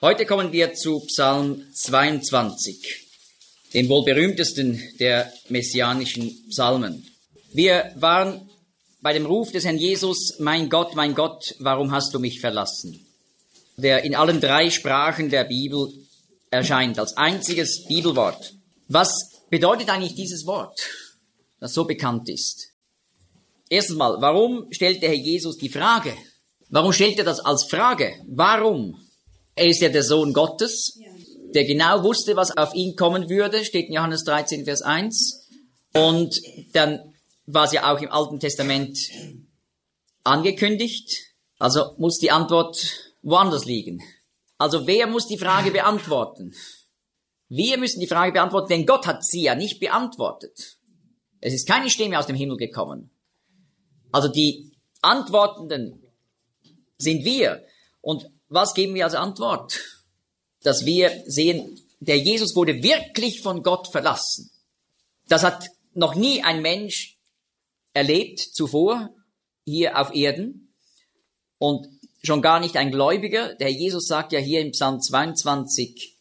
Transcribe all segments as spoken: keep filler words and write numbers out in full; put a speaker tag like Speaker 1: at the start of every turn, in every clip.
Speaker 1: Heute kommen wir zu Psalm zweiundzwanzig, dem wohl berühmtesten der messianischen Psalmen. Wir waren bei dem Ruf des Herrn Jesus, mein Gott, mein Gott, warum hast du mich verlassen? Der in allen drei Sprachen der Bibel erscheint als einziges Bibelwort. Was bedeutet eigentlich dieses Wort, das so bekannt ist? Erstens mal, warum stellt der Herr Jesus die Frage? Warum stellt er das als Frage? Warum? Er ist ja der Sohn Gottes, der genau wusste, was auf ihn kommen würde, steht in Johannes dreizehn, Vers eins. Und dann war es ja auch im Alten Testament angekündigt. Also muss die Antwort woanders liegen. Also wer muss die Frage beantworten? Wir müssen die Frage beantworten, denn Gott hat sie ja nicht beantwortet. Es ist keine Stimme aus dem Himmel gekommen. Also die Antwortenden sind wir. Und was geben wir als Antwort? Dass wir sehen, der Jesus wurde wirklich von Gott verlassen. Das hat noch nie ein Mensch erlebt zuvor hier auf Erden und schon gar nicht ein Gläubiger. Der Jesus sagt ja hier im Psalm zweiundzwanzig,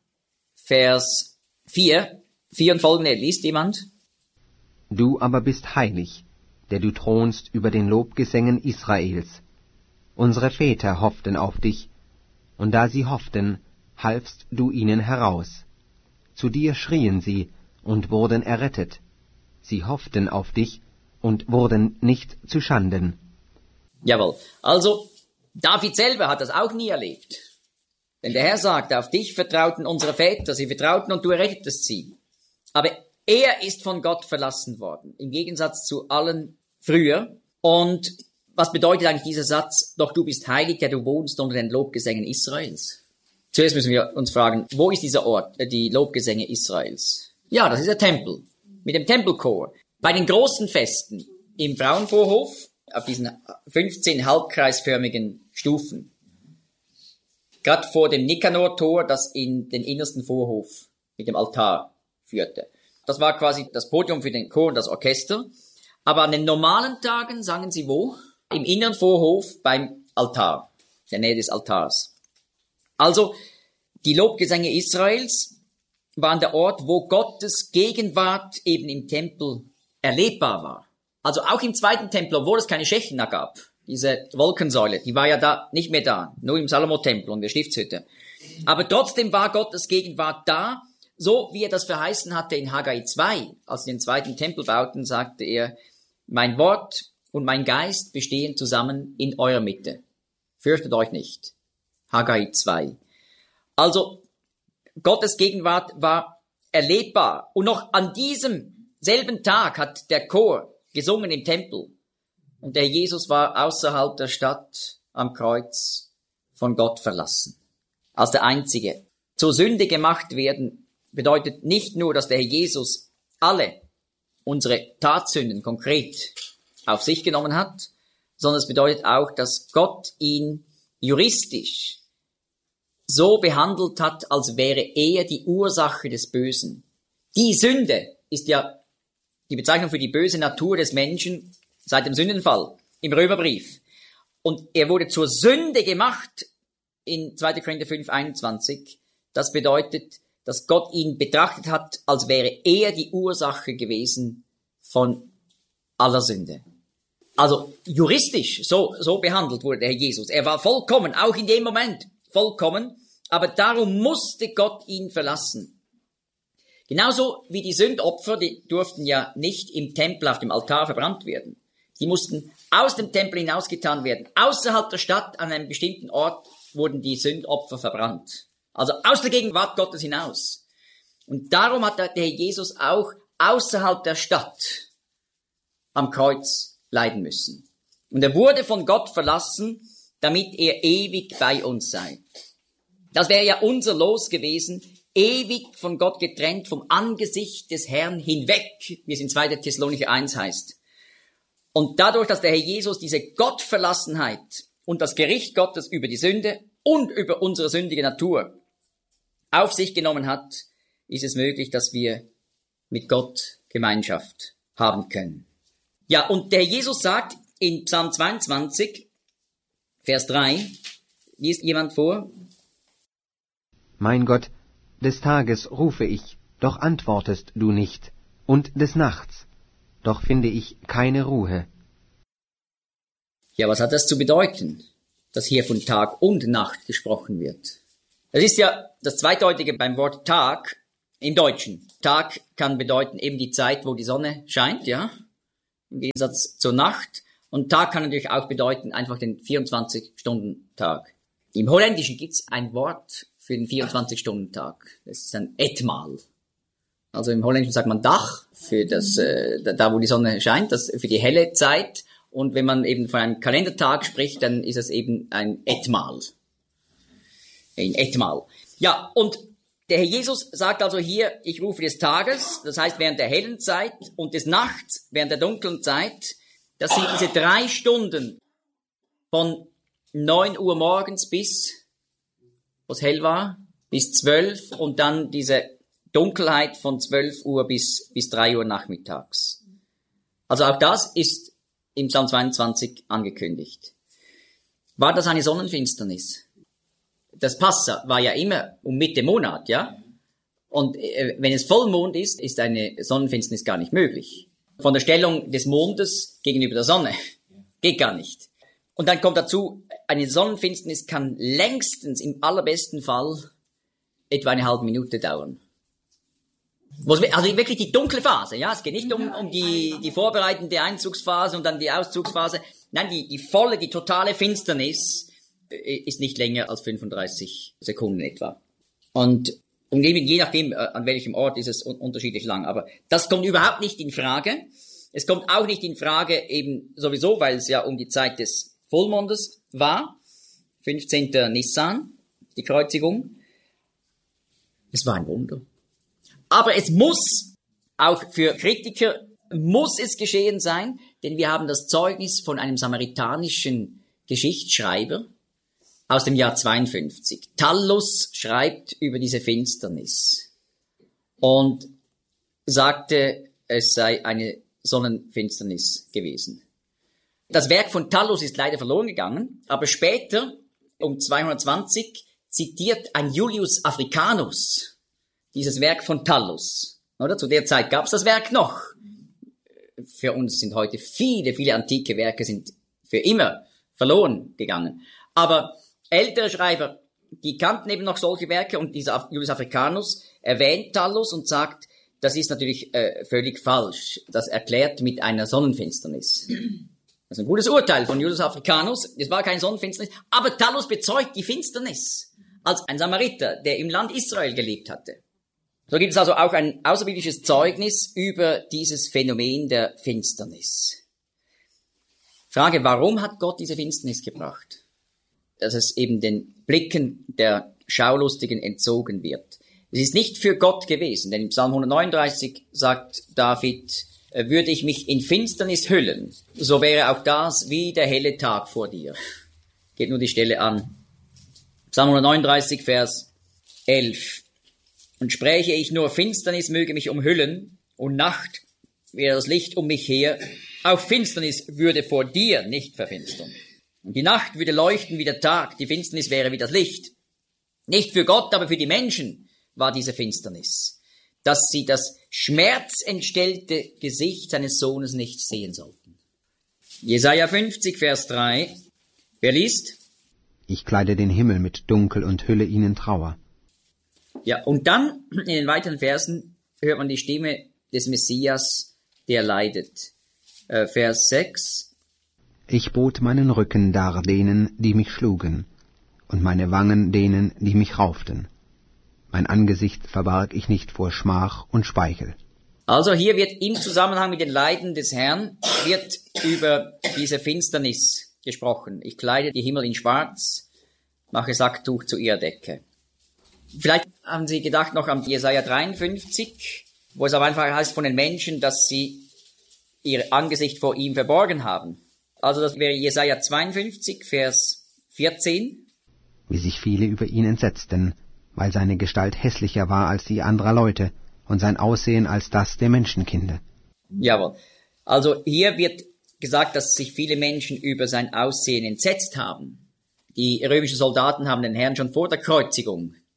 Speaker 1: Vers vier, vier und folgende, liest jemand?
Speaker 2: Du aber bist heilig, der du thronst über den Lobgesängen Israels. Unsere Väter hofften auf dich, und da sie hofften, halfst du ihnen heraus. Zu dir schrien sie und wurden errettet. Sie hofften auf dich und wurden nicht zu Schanden.
Speaker 1: Jawohl, also David selber hat das auch nie erlebt. Denn der Herr sagt, auf dich vertrauten unsere Väter, sie vertrauten und du errettetest sie. Aber er ist von Gott verlassen worden, im Gegensatz zu allen früher. Und was bedeutet eigentlich dieser Satz, doch du bist heilig, der du wohnst unter den Lobgesängen Israels? Zuerst müssen wir uns fragen, wo ist dieser Ort, die Lobgesänge Israels? Ja, das ist der Tempel, mit dem Tempelchor. Bei den großen Festen im Frauenvorhof, auf diesen fünfzehn halbkreisförmigen Stufen, gerade vor dem Nikanor-Tor, das in den innersten Vorhof mit dem Altar führte. Das war quasi das Podium für den Chor und das Orchester. Aber an den normalen Tagen sangen sie wo? Im inneren Vorhof beim Altar, in der Nähe des Altars. Also, die Lobgesänge Israels waren der Ort, wo Gottes Gegenwart eben im Tempel erlebbar war. Also auch im zweiten Tempel, obwohl es keine Schechina gab, diese Wolkensäule, die war ja da nicht mehr da, nur im Salomo-Tempel und der Stiftshütte. Aber trotzdem war Gottes Gegenwart da, so wie er das verheißen hatte in Haggai zwei. Als sie den zweiten Tempel bauten, sagte er, mein Wort und mein Geist bestehen zusammen in eurer Mitte. Fürchtet euch nicht. Haggai zwei. Also, Gottes Gegenwart war erlebbar. Und noch an diesem selben Tag hat der Chor gesungen im Tempel. Und der Jesus war außerhalb der Stadt am Kreuz von Gott verlassen. Als der Einzige. Zur Sünde gemacht werden bedeutet nicht nur, dass der Herr Jesus alle unsere Tatsünden konkret auf sich genommen hat, sondern es bedeutet auch, dass Gott ihn juristisch so behandelt hat, als wäre er die Ursache des Bösen. Die Sünde ist ja die Bezeichnung für die böse Natur des Menschen seit dem Sündenfall im Römerbrief. Und er wurde zur Sünde gemacht in zweiter Korinther fünf, einundzwanzig. Das bedeutet, dass Gott ihn betrachtet hat, als wäre er die Ursache gewesen von aller Sünde. Also juristisch so, so behandelt wurde der Herr Jesus. Er war vollkommen, auch in dem Moment vollkommen, aber darum musste Gott ihn verlassen. Genauso wie die Sündopfer, die durften ja nicht im Tempel auf dem Altar verbrannt werden. Die mussten aus dem Tempel hinausgetan werden. Außerhalb der Stadt, an einem bestimmten Ort, wurden die Sündopfer verbrannt. Also aus der Gegenwart Gottes hinaus. Und darum hat der Herr Jesus auch außerhalb der Stadt am Kreuz leiden müssen. Und er wurde von Gott verlassen, damit er ewig bei uns sei. Das wäre ja unser Los gewesen, ewig von Gott getrennt, vom Angesicht des Herrn hinweg, wie es in zweiter Thessalonicher eins heißt. Und dadurch, dass der Herr Jesus diese Gottverlassenheit und das Gericht Gottes über die Sünde und über unsere sündige Natur auf sich genommen hat, ist es möglich, dass wir mit Gott Gemeinschaft haben können. Ja, und der Herr Jesus sagt in Psalm zweiundzwanzig, Vers drei, liest jemand vor?
Speaker 2: Mein Gott, des Tages rufe ich, doch antwortest du nicht, und des Nachts, doch finde ich keine Ruhe.
Speaker 1: Ja, was hat das zu bedeuten, dass hier von Tag und Nacht gesprochen wird? Das ist ja das Zweideutige beim Wort Tag im Deutschen. Tag kann bedeuten eben die Zeit, wo die Sonne scheint, ja, im Gegensatz zur Nacht. Und Tag kann natürlich auch bedeuten einfach den vierundzwanzig-Stunden-Tag. Im Holländischen gibt es ein Wort für den vierundzwanzig-Stunden-Tag. Das ist ein Etmaal. Also im Holländischen sagt man Dach für das, äh, da wo die Sonne scheint, das für die helle Zeit. Und wenn man eben von einem Kalendertag spricht, dann ist es eben ein Etmaal. Ein Etmaal. Ja, und der Herr Jesus sagt also hier, ich rufe des Tages, das heißt während der hellen Zeit, und des Nachts, während der dunklen Zeit. Das sind diese drei Stunden von neun Uhr morgens bis, was hell war, bis zwölf, und dann diese Dunkelheit von zwölf Uhr bis, bis drei Uhr nachmittags. Also auch das ist im Psalm zweiundzwanzig angekündigt. War das eine Sonnenfinsternis? Das Passa war ja immer um Mitte Monat, ja? Und äh, wenn es Vollmond ist, ist eine Sonnenfinsternis gar nicht möglich. Von der Stellung des Mondes gegenüber der Sonne. Geht gar nicht. Und dann kommt dazu, eine Sonnenfinsternis kann längstens im allerbesten Fall etwa eine halbe Minute dauern. Also wirklich die dunkle Phase, ja. Es geht nicht um, um die, die vorbereitende Einzugsphase und dann die Auszugsphase. Nein, die, die volle, die totale Finsternis ist nicht länger als fünfunddreißig Sekunden etwa. Und, und eben je nachdem, an welchem Ort ist es unterschiedlich lang. Aber das kommt überhaupt nicht in Frage. Es kommt auch nicht in Frage eben sowieso, weil es ja um die Zeit des Vollmondes war. fünfzehnten Nissan, die Kreuzigung. Es war ein Wunder. Aber es muss, auch für Kritiker, muss es geschehen sein, denn wir haben das Zeugnis von einem samaritanischen Geschichtsschreiber aus dem Jahr zweiundfünfzig. Thallus schreibt über diese Finsternis und sagte, es sei eine Sonnenfinsternis gewesen. Das Werk von Thallus ist leider verloren gegangen, aber später, um zweihundertzwanzig, zitiert ein Julius Africanus dieses Werk von Thallus. Oder? Zu der Zeit gab es das Werk noch. Für uns sind heute viele, viele antike Werke sind für immer verloren gegangen. Aber ältere Schreiber, die kannten eben noch solche Werke, und dieser Julius Africanus erwähnt Thallus und sagt, das ist natürlich äh, völlig falsch. Das erklärt mit einer Sonnenfinsternis. Das ist ein gutes Urteil von Julius Africanus. Es war keine Sonnenfinsternis, aber Thallus bezeugt die Finsternis als ein Samariter, der im Land Israel gelebt hatte. So gibt es also auch ein außerbiblisches Zeugnis über dieses Phänomen der Finsternis. Frage, warum hat Gott diese Finsternis gebracht? Dass es eben den Blicken der Schaulustigen entzogen wird. Es ist nicht für Gott gewesen, denn im Psalm hundertneununddreißig sagt David, würde ich mich in Finsternis hüllen, so wäre auch das wie der helle Tag vor dir. Geht nur die Stelle an. Psalm hundertneununddreißig, Vers elf. Und spräche ich nur, Finsternis möge mich umhüllen, und Nacht wäre das Licht um mich her, auch Finsternis würde vor dir nicht verfinstern. Und die Nacht würde leuchten wie der Tag, die Finsternis wäre wie das Licht. Nicht für Gott, aber für die Menschen war diese Finsternis, dass sie das schmerzentstellte Gesicht seines Sohnes nicht sehen sollten. Jesaja fünfzig, Vers drei. Wer liest?
Speaker 2: Ich kleide den Himmel mit Dunkel und hülle ihn in Trauer.
Speaker 1: Ja, und dann in den weiteren Versen hört man die Stimme des Messias, der leidet. Äh, Vers sechs.
Speaker 2: Ich bot meinen Rücken dar denen, die mich schlugen, und meine Wangen denen, die mich rauften. Mein Angesicht verbarg ich nicht vor Schmach und Speichel.
Speaker 1: Also hier wird im Zusammenhang mit den Leiden des Herrn, wird über diese Finsternis gesprochen. Ich kleide die Himmel in Schwarz, mache Sacktuch zu ihrer Decke. Vielleicht haben Sie gedacht noch an Jesaja dreiundfünfzig, wo es am Anfang heißt von den Menschen, dass sie ihr Angesicht vor ihm verborgen haben. Also das wäre Jesaja zweiundfünfzig, Vers vierzehn.
Speaker 2: Wie sich viele über ihn entsetzten, weil seine Gestalt hässlicher war als die anderer Leute und sein Aussehen als das der Menschenkinder.
Speaker 1: Jawohl. Also hier wird gesagt, dass sich viele Menschen über sein Aussehen entsetzt haben. Die römischen Soldaten haben den Herrn schon vor der Kreuzigung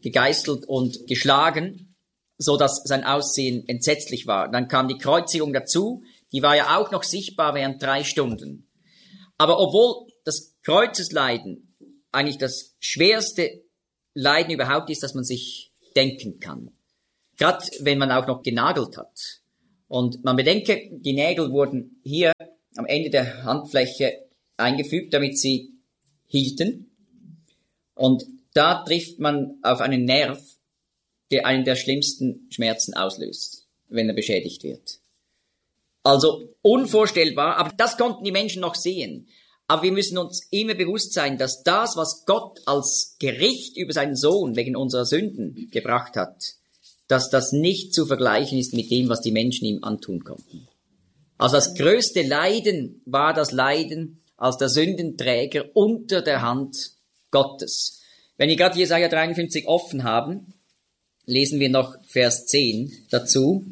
Speaker 1: gegeißelt und geschlagen, so dass sein Aussehen entsetzlich war. Dann kam die Kreuzigung dazu, die war ja auch noch sichtbar während drei Stunden. Aber obwohl das Kreuzesleiden eigentlich das schwerste Leiden überhaupt ist, das man sich denken kann, gerade wenn man auch noch genagelt hat. Und man bedenke, die Nägel wurden hier am Ende der Handfläche eingefügt, damit sie hielten. Und da trifft man auf einen Nerv, der einen der schlimmsten Schmerzen auslöst, wenn er beschädigt wird. Also unvorstellbar, aber das konnten die Menschen noch sehen. Aber wir müssen uns immer bewusst sein, dass das, was Gott als Gericht über seinen Sohn wegen unserer Sünden gebracht hat, dass das nicht zu vergleichen ist mit dem, was die Menschen ihm antun konnten. Also das größte Leiden war das Leiden als der Sündenträger unter der Hand Gottes. Wenn wir gerade Jesaja dreiundfünfzig offen haben, lesen wir noch Vers zehn dazu.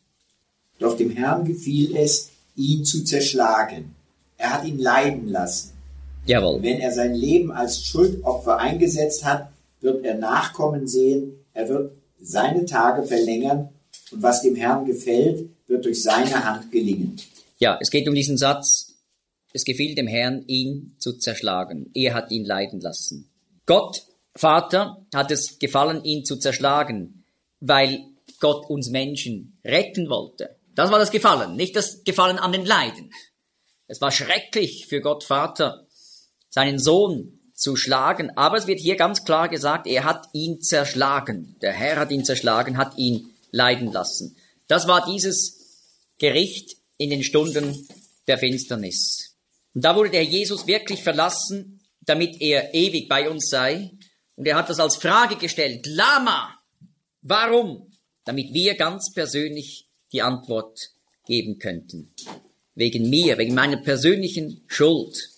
Speaker 3: Doch dem Herrn gefiel es, ihn zu zerschlagen. Er hat ihn leiden lassen.
Speaker 1: Jawohl.
Speaker 3: Wenn er sein Leben als Schuldopfer eingesetzt hat, wird er Nachkommen sehen. Er wird seine Tage verlängern und was dem Herrn gefällt, wird durch seine Hand gelingen.
Speaker 1: Ja, es geht um diesen Satz, es gefiel dem Herrn, ihn zu zerschlagen. Er hat ihn leiden lassen. Gott, Vater, hat es gefallen, ihn zu zerschlagen, weil Gott uns Menschen retten wollte. Das war das Gefallen, nicht das Gefallen an den Leiden. Es war schrecklich für Gott, Vater, seinen Sohn zu schlagen, aber es wird hier ganz klar gesagt, er hat ihn zerschlagen. Der Herr hat ihn zerschlagen, hat ihn leiden lassen. Das war dieses Gericht in den Stunden der Finsternis. Und da wurde der Jesus wirklich verlassen, damit er ewig bei uns sei. Und er hat das als Frage gestellt. Lama, warum? Damit wir ganz persönlich die Antwort geben könnten. Wegen mir, wegen meiner persönlichen Schuld.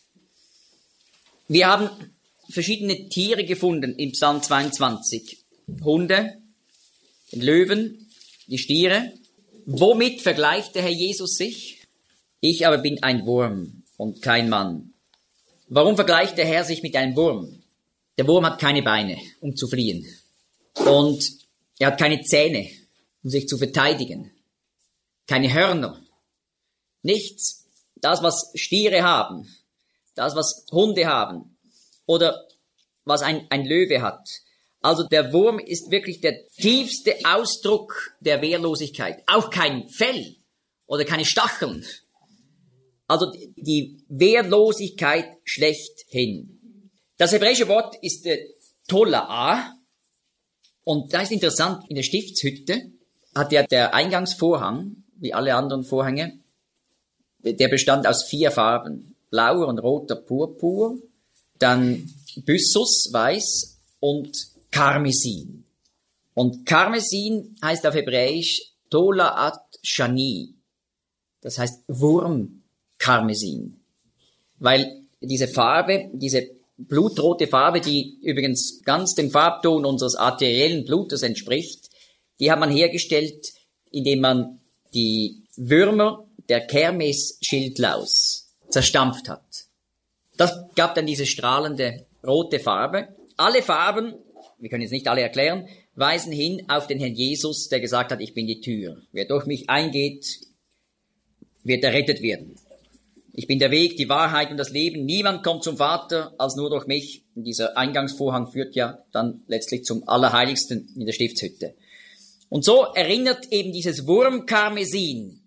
Speaker 1: Wir haben verschiedene Tiere gefunden im Psalm zweiundzwanzig. Hunde, den Löwen, die Stiere. Womit vergleicht der Herr Jesus sich? Ich aber bin ein Wurm und kein Mann. Warum vergleicht der Herr sich mit einem Wurm? Der Wurm hat keine Beine, um zu fliehen. Und er hat keine Zähne, um sich zu verteidigen. Keine Hörner. Nichts. Das, was Stiere haben, das, was Hunde haben oder was ein, ein Löwe hat. Also der Wurm ist wirklich der tiefste Ausdruck der Wehrlosigkeit. Auch kein Fell oder keine Stacheln. Also die Wehrlosigkeit schlechthin. Das hebräische Wort ist äh, Tola'a. Und da ist interessant, in der Stiftshütte hat ja der Eingangsvorhang, wie alle anderen Vorhänge, der bestand aus vier Farben. Blauer und roter Purpur, dann Byssus, weiß und Karmesin. Und Karmesin heißt auf Hebräisch Tola'at Shani. Das heißt Wurmkarmesin. Weil diese Farbe, diese blutrote Farbe, die übrigens ganz dem Farbton unseres arteriellen Blutes entspricht, die hat man hergestellt, indem man die Würmer der Kermes-Schildlaus zerstampft hat. Das gab dann diese strahlende rote Farbe. Alle Farben, wir können jetzt nicht alle erklären, weisen hin auf den Herrn Jesus, der gesagt hat, ich bin die Tür. Wer durch mich eingeht, wird errettet werden. Ich bin der Weg, die Wahrheit und das Leben. Niemand kommt zum Vater als nur durch mich. Und dieser Eingangsvorhang führt ja dann letztlich zum Allerheiligsten in der Stiftshütte. Und so erinnert eben dieses Wurmkarmesin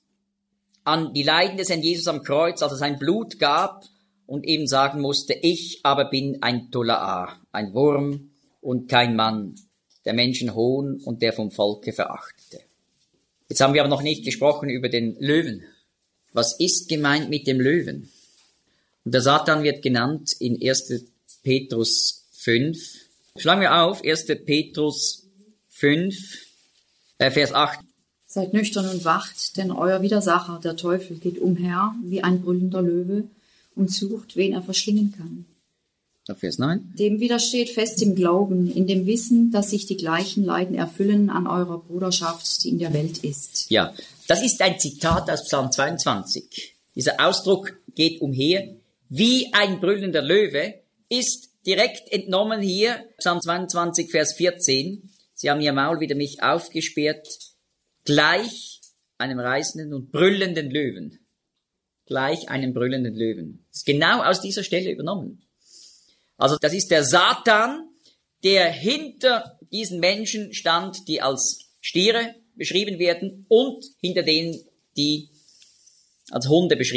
Speaker 1: an die Leiden des Herrn Jesus am Kreuz, als er sein Blut gab und eben sagen musste, ich aber bin ein Tola'a, ein Wurm und kein Mann, der Menschen hohn und der vom Volke verachtete. Jetzt haben wir aber noch nicht gesprochen über den Löwen. Was ist gemeint mit dem Löwen? Und der Satan wird genannt in erster Petrus fünf. Schlagen wir auf, erster Petrus fünf, äh, Vers acht.
Speaker 4: Seid nüchtern und wacht, denn euer Widersacher, der Teufel, geht umher wie ein brüllender Löwe und sucht, wen er verschlingen kann.
Speaker 1: Vers neun.
Speaker 4: Dem widersteht fest im Glauben, in dem Wissen, dass sich die gleichen Leiden erfüllen an eurer Bruderschaft, die in der Welt ist.
Speaker 1: Ja, das ist ein Zitat aus Psalm zweiundzwanzig. Dieser Ausdruck geht umher, wie ein brüllender Löwe, ist direkt entnommen hier, Psalm zweiundzwanzig, Vers vierzehn. Sie haben ihr Maul wider mich aufgesperrt, gleich einem reißenden und brüllenden Löwen. Gleich einem brüllenden Löwen. Das ist genau aus dieser Stelle übernommen. Also das ist der Satan, der hinter diesen Menschen stand, die als Stiere beschrieben werden und hinter denen, die als Hunde beschrieben werden.